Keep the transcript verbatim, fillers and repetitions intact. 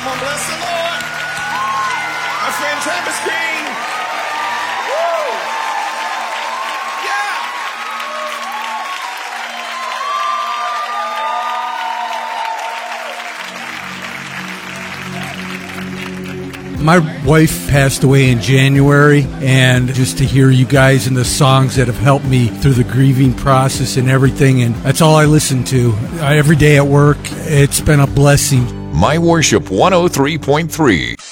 Come on, bless the Lord. My friend Travis Green. Woo! Yeah! My wife passed away in January, and just to hear you guys and the songs that have helped me through the grieving process and everything, and that's all I listen to every day at work. It's been a blessing. My Worship one oh three point three.